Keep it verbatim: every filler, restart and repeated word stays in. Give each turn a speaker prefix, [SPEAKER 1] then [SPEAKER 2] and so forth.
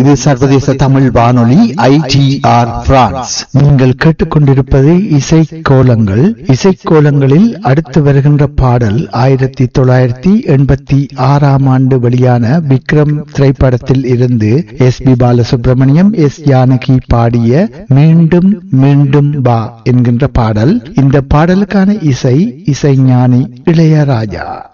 [SPEAKER 1] இது சர்வதேச தமிழ் வானொலி ஐ டி ஆர் பிரான்ஸ். நீங்கள் கேட்டுக்கொண்டிருப்பது இசை கோலங்கள். இசை கோலங்களில் அடுத்து வருகின்ற பாடல் ஆயிரத்தி தொள்ளாயிரத்தி எண்பத்தி ஆறாம் ஆண்டு வெளியான விக்ரம் திரைப்படத்தில் இருந்து S B Balasubramaniam, S Janaki பாடிய மீண்டும் மீண்டும் வா என்கின்ற பாடல். இந்த பாடலுக்கான இசை இசைஞானி இளையராஜா.